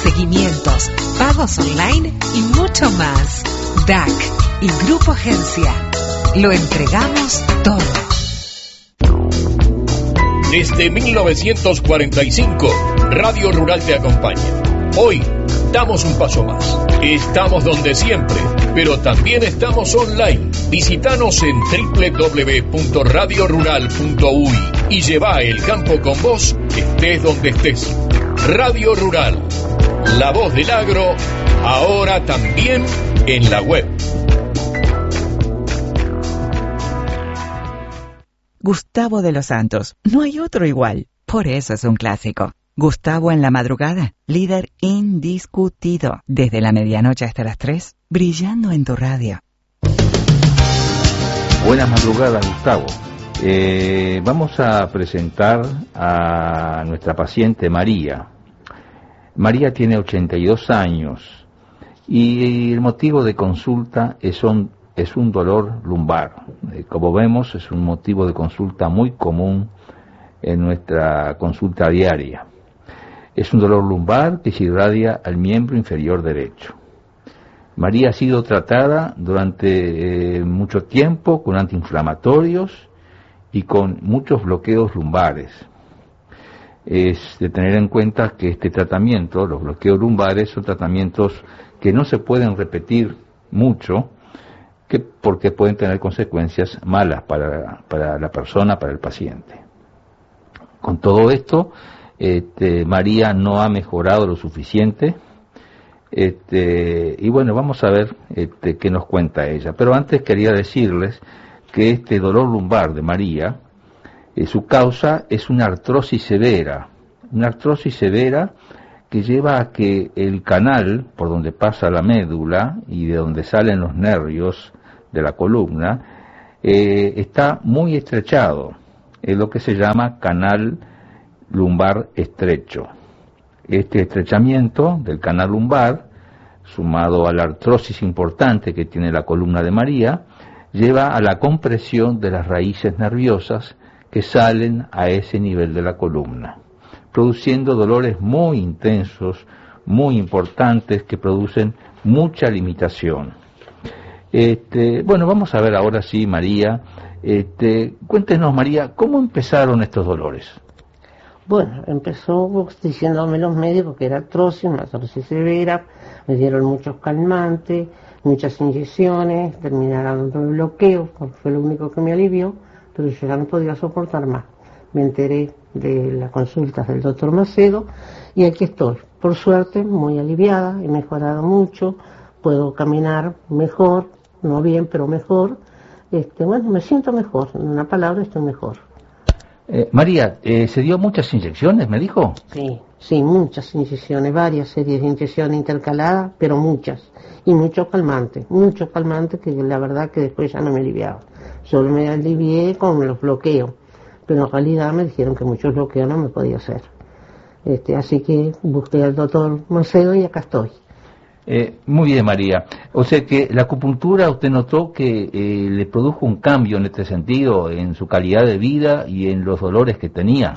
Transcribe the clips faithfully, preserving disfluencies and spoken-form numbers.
seguimientos, pagos online y mucho más. D A C y Grupo Agencia. Lo entregamos todo. Desde mil novecientos cuarenta y cinco, Radio Rural te acompaña. Hoy damos un paso más. Estamos donde siempre, pero también estamos online. Visítanos en doble u doble u doble u punto radio rural punto u y y lleva el campo con vos, estés donde estés. Radio Rural, la voz del agro, ahora también en la web. Gustavo de los Santos, no hay otro igual, por eso es un clásico. Gustavo en la madrugada, líder indiscutido, desde la medianoche hasta las tres, brillando en tu radio. Buenas madrugadas, Gustavo. Eh, vamos a presentar a nuestra paciente María. María tiene ochenta y dos años y el motivo de consulta es un, es un dolor lumbar. Eh, como vemos, es un motivo de consulta muy común en nuestra consulta diaria. Es un dolor lumbar que se irradia al miembro inferior derecho. María ha sido tratada durante eh, mucho tiempo con antiinflamatorios y con muchos bloqueos lumbares. Es de tener en cuenta que este tratamiento, los bloqueos lumbares, son tratamientos que no se pueden repetir mucho, que, porque pueden tener consecuencias malas para, para la persona, para el paciente. Con todo esto, este, María no ha mejorado lo suficiente, este, y bueno, vamos a ver este, qué nos cuenta ella. Pero antes quería decirles que este dolor lumbar de María, eh, su causa es una artrosis severa, una artrosis severa que lleva a que el canal por donde pasa la médula y de donde salen los nervios de la columna, eh, está muy estrechado, es lo que se llama canal lumbar estrecho. Este estrechamiento del canal lumbar, sumado a la artrosis importante que tiene la columna de María, lleva a la compresión de las raíces nerviosas que salen a ese nivel de la columna, produciendo dolores muy intensos, muy importantes, que producen mucha limitación. Este, bueno, vamos a ver ahora sí, María, este, cuéntenos, María, ¿cómo empezaron estos dolores? Bueno, empezó diciéndome los médicos que era artrosis, una artrosis severa, me dieron muchos calmantes, muchas inyecciones, terminaron el bloqueo, fue lo único que me alivió, pero yo ya no podía soportar más. Me enteré de las consultas del doctor Macedo y aquí estoy. Por suerte, muy aliviada, he mejorado mucho, puedo caminar mejor, no bien, pero mejor. Este, bueno, me siento mejor, en una palabra estoy mejor. Eh, María, eh, ¿se dio muchas inyecciones, me dijo? Sí, sí, muchas inyecciones, varias series de inyecciones intercaladas, pero muchas. Y muchos calmantes, muchos calmantes que la verdad que después ya no me aliviaba. Solo me alivié con los bloqueos, pero en realidad me dijeron que muchos bloqueos no me podía hacer. Este, así que busqué al doctor Macedo y acá estoy. Eh, muy bien, María. O sea que la acupuntura, usted notó que eh, le produjo un cambio en este sentido, en su calidad de vida y en los dolores que tenía.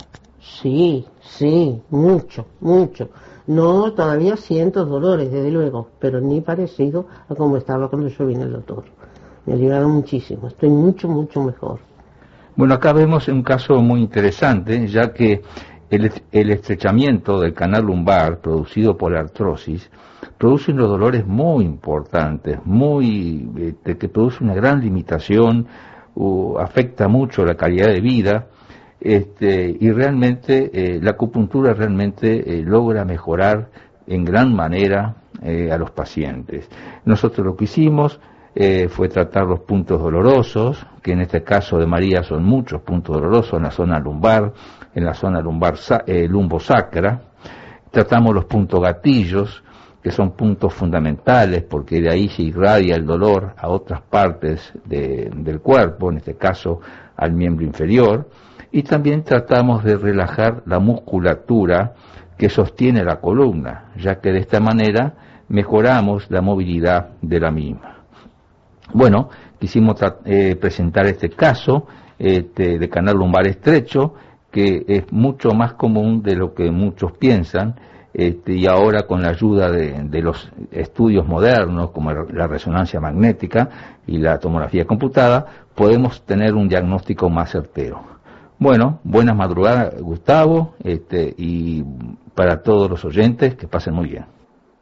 Sí, sí, mucho, mucho. No, todavía siento dolores, desde luego, pero ni parecido a como estaba cuando yo vine al doctor. Me ayudaron muchísimo, estoy mucho, mucho mejor. Bueno, acá vemos un caso muy interesante, ya que el, el estrechamiento del canal lumbar producido por la artrosis produce unos dolores muy importantes, muy este, que produce una gran limitación, uh, afecta mucho la calidad de vida, este, y realmente eh, la acupuntura realmente eh, logra mejorar en gran manera eh, a los pacientes. Nosotros lo que hicimos eh, fue tratar los puntos dolorosos, que en este caso de María son muchos puntos dolorosos en la zona lumbar, en la zona lumbar eh, lumbosacra. Tratamos los puntos gatillos, que son puntos fundamentales porque de ahí se irradia el dolor a otras partes de, del cuerpo, en este caso al miembro inferior, y también tratamos de relajar la musculatura que sostiene la columna, ya que de esta manera mejoramos la movilidad de la misma. Bueno, quisimos eh, presentar este caso este, de canal lumbar estrecho, que es mucho más común de lo que muchos piensan, este, y ahora con la ayuda de, de los estudios modernos como la resonancia magnética y la tomografía computada, podemos tener un diagnóstico más certero. Bueno, buenas madrugadas, Gustavo, este, y para todos los oyentes, que pasen muy bien.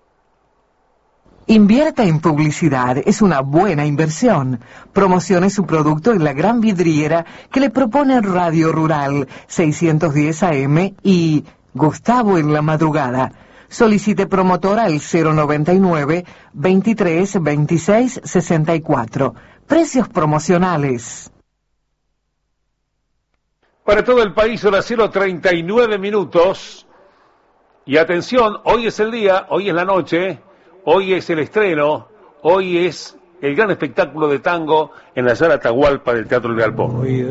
Invierta en publicidad, es una buena inversión. Promocione su producto en la gran vidriera que le propone Radio Rural seiscientos diez A M y Gustavo en la madrugada. Solicite promotor al cero noventa y nueve, veintitrés, veintiséis, sesenta y cuatro. Precios promocionales. Para todo el país, hora cero treinta y nueve minutos. Y atención, hoy es el día, hoy es la noche. Hoy es el estreno, hoy es el gran espectáculo de tango en la sala Atahualpa del Teatro del Galpón.